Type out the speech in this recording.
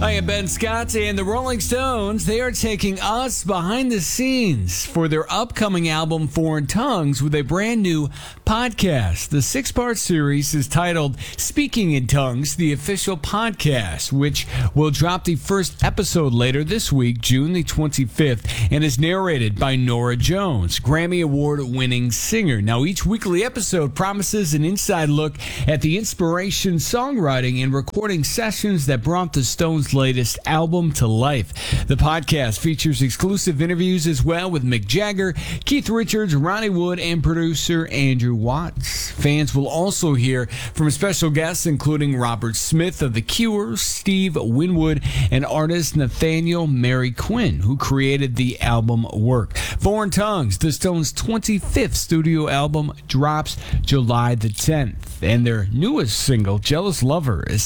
I am Ben Scott, and the Rolling Stones, they are taking us behind the scenes for their upcoming album, Foreign Tongues, with a brand new podcast. The 6-part series is titled Speaking in Tongues, the official podcast, which will drop the first episode later this week, June the 25th, and is narrated by Norah Jones, Grammy Award-winning singer. Now, each weekly episode promises an inside look at the inspiration, songwriting, and recording sessions that brought the Stones' latest album to life. The podcast features exclusive interviews as well with Mick Jagger, Keith Richards, Ronnie Wood, and producer Andrew Watts. Fans will also hear from special guests including Robert Smith of The Cure, Steve Winwood, and artist Nathaniel Mary Quinn, who created the album work. Foreign Tongues, the Stones' 25th studio album, drops July the 10th, and their newest single, Jealous Lover, is